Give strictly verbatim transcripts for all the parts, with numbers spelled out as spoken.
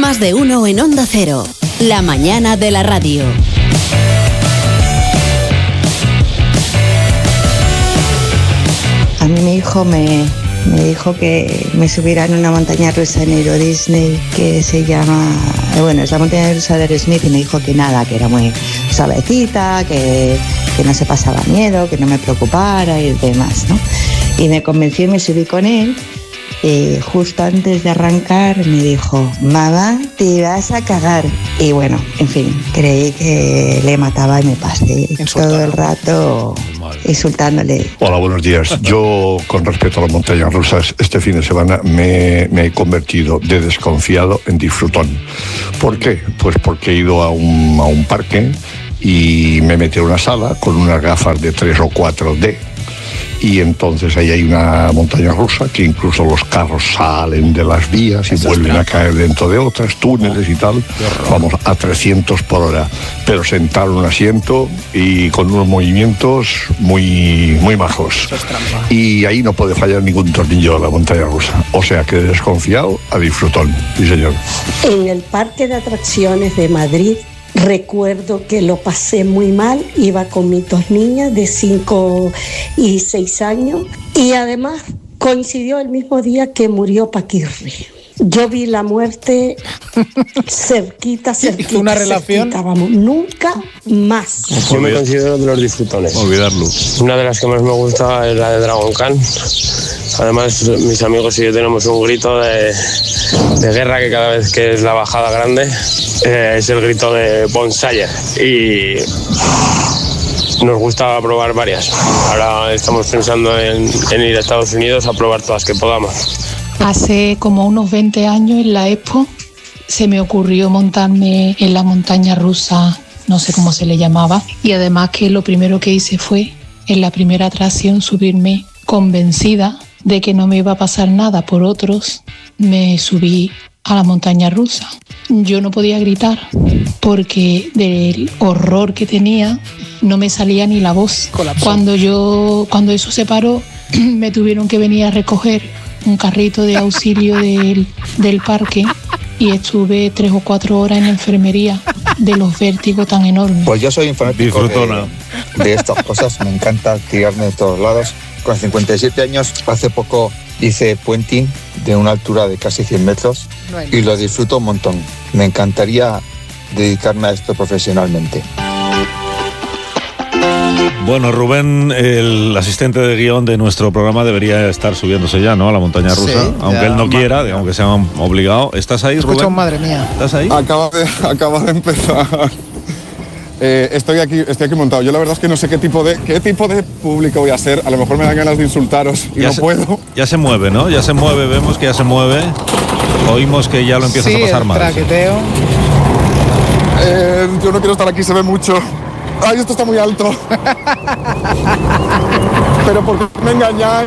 Más de uno en Onda Cero. La mañana de la radio. A mí mi hijo me, me dijo que me subiera en una montaña rusa en Euro Disney que se llama, bueno, es la montaña rusa de Aerosmith, y me dijo que nada, que era muy suavecita, que, que no se pasaba miedo, que no me preocupara y demás, ¿no? Y me convenció y me subí con él. Y justo antes de arrancar me dijo: mamá, te vas a cagar. Y bueno, en fin, creí que le mataba y me pasé todo el rato insultándole. Hola, buenos días. Yo, con respecto a las montañas rusas, este fin de semana me, me he convertido de desconfiado en disfrutón. ¿Por qué? Pues porque he ido a un, a un parque y me metí en una sala con unas gafas de tres o cuatro D. Y entonces ahí hay una montaña rusa que incluso los carros salen de las vías y vuelven a caer dentro de otras, túneles y tal, vamos, a trescientos por hora, pero sentado en un asiento y con unos movimientos muy, muy majos. Y ahí no puede fallar ningún tornillo de la montaña rusa. O sea que de desconfiado a disfrutón, sí señor. En el Parque de Atracciones de Madrid, recuerdo que lo pasé muy mal, iba con mis dos niñas de cinco y seis años y además coincidió el mismo día que murió Paquirri. Yo vi la muerte cerquita, cerquita, una relación. Cerquita, vamos, nunca más. Yo me considero de los disfrutones. Olvidarlo. Una de las que más me gusta es la de Dragon Khan. Además, mis amigos y yo tenemos un grito de, de guerra que cada vez que es la bajada grande eh, es el grito de Bonsayer. Y nos gusta probar varias. Ahora estamos pensando en, en ir a Estados Unidos a probar todas que podamos. Hace como unos veinte años en la Expo se me ocurrió montarme en la montaña rusa, no sé cómo se le llamaba, y además que lo primero que hice fue, en la primera atracción, subirme convencida de que no me iba a pasar nada por otros. Me subí a la montaña rusa. Yo no podía gritar porque del horror que tenía no me salía ni la voz. Colapsó. Cuando yo, cuando eso se paró, me tuvieron que venir a recoger un carrito de auxilio del, del parque y estuve tres o cuatro horas en la enfermería de los vértigos tan enormes. Pues yo soy un fanático de, de estas cosas, me encanta tirarme de todos lados. Con cincuenta y siete años, hace poco hice puenting de una altura de casi cien metros y lo disfruto un montón. Me encantaría dedicarme a esto profesionalmente. Bueno, Rubén, el asistente de guión de nuestro programa, debería estar subiéndose ya, ¿no?, a la montaña rusa, sí, aunque él no quiera, ma- aunque sea obligado. ¿Estás ahí, Rubén? Escucha, madre mía. ¿Estás ahí? Acaba de, acaba de empezar. Eh, estoy aquí, estoy aquí montado. Yo la verdad es que no sé qué tipo de qué tipo de público voy a ser. A lo mejor me dan ganas de insultaros y ya no se, puedo. Ya se mueve, ¿no? Ya se mueve, vemos que ya se mueve. Oímos que ya lo empiezas sí, a pasar el mal. traqueteo. Eh, yo no quiero estar aquí, se ve mucho. Ay, esto está muy alto. Pero ¿por qué me engañáis?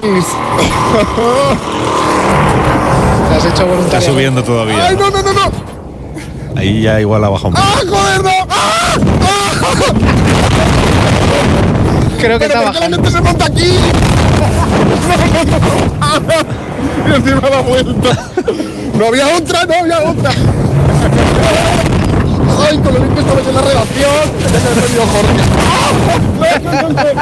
Te has hecho voluntario. Está subiendo todavía. Ay, no, no, no, no. Ahí ya igual ha bajado un poco. ¡Ah, joder, no! ¡Ah! ¡Ah! Creo que ¿Pero está por qué la bajando. gente se monta aquí? No, no, no. Y encima la vuelta. No había otra, no había otra. Ay, con lo bien que estaba en la redacción. Ya se me perdió Jorge.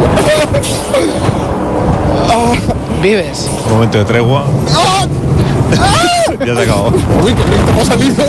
¡Ah! Vives. Un momento de tregua. ¡Ah! ¡Ah! Ya se acabó. Uy, qué bien, ¿cómo ha salido?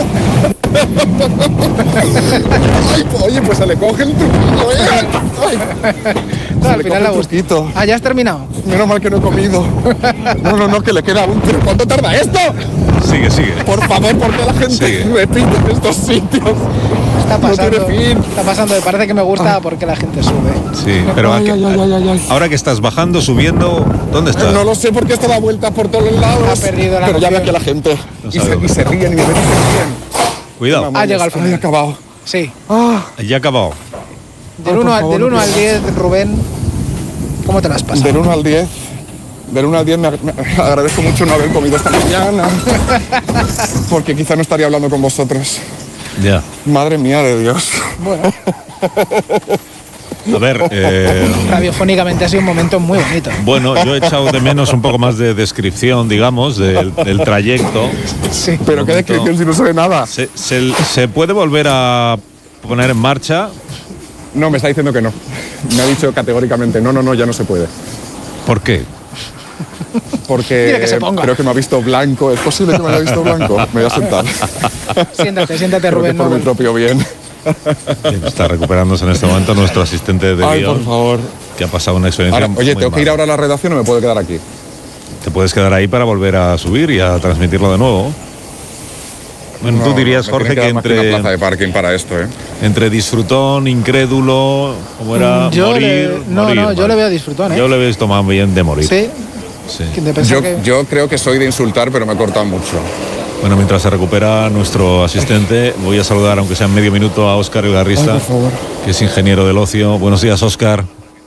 Ay, oye, pues se le coge el truquito, ¿eh? Ay. No, Se al le final coge la el gusta. truquito. Ah, ya has terminado. Menos mal que no he comido. No, no, no, que le queda aún. ¿Pero cuánto tarda esto? Sigue, sigue. Por favor, ¿por qué la gente Sigue. repite en estos sitios? Está pasando. No tiene fin. Está pasando. Me parece que me gusta porque la gente sube. Sí, pero Ay, aquí- ay, ay, ay, ay. ahora que estás bajando, subiendo, ¿dónde estás? No lo sé porque está da vuelta por todos lados. Ha perdido la Pero ya ve noción. aquí a la gente. No y, sabe se, dónde y se está. ríen y me ven y se ríen. Cuidado, Ha llegado al final. Ay, acabado. Sí. Ah, ya ha acabado. Del por uno al- favor, del no uno al quiero. diez, Rubén, ¿cómo te las pasas? del uno al diez. Del uno al diez me, me agradezco mucho no haber comido esta mañana. Porque quizá no estaría hablando con vosotros. Ya. Madre mía de Dios. Bueno, A ver, eh, radiofónicamente ha sido un momento muy bonito. Bueno, yo he echado de menos un poco más de descripción, digamos, del, del trayecto. Sí. Pero qué descripción si no se ve nada. Se, se, ¿Se puede volver a poner en marcha? No, me está diciendo que no. Me ha dicho categóricamente, no, no, no, ya no se puede. ¿Por qué? Porque Dile que se ponga. Creo que me ha visto blanco. ¿Es posible que me haya visto blanco? Me voy a sentar. Siéntate, siéntate, Creo Rubén. que por no, mi propio bien. Está recuperándose en este momento nuestro asistente de Ay, guión, por favor. que ha pasado una experiencia Ahora, oye, muy ¿tengo que ir mala. ahora a la redacción o me puedo quedar aquí? Te puedes quedar ahí para volver a subir y a transmitirlo de nuevo. Bueno, tú No, dirías, me Jorge, tiene que dar más una entre, plaza de parking para esto, ¿eh? entre disfrutón, incrédulo, ¿cómo era? Yo morir, le- no, morir, no, yo vale. le veo a disfrutón, ¿eh? Yo le he visto más bien de morir. Sí. Sí. De pensar Yo, que- yo creo que soy de insultar, pero me he cortado mucho. Bueno, mientras se recupera nuestro asistente, voy a saludar, aunque sea en medio minuto, a Óscar Elgarrista, Ay, por favor. que es ingeniero del ocio. Buenos días, Óscar.